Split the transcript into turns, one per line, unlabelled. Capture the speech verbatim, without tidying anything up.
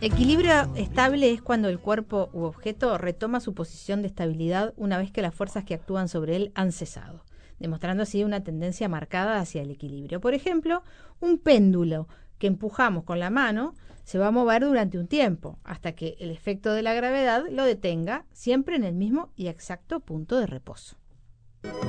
Equilibrio estable es cuando el cuerpo u objeto retoma su posición de estabilidad una vez que las fuerzas que actúan sobre él han cesado, demostrando así una tendencia marcada hacia el equilibrio. Por ejemplo, un péndulo que empujamos con la mano se va a mover durante un tiempo, hasta que el efecto de la gravedad lo detenga, siempre en el mismo y exacto punto de reposo.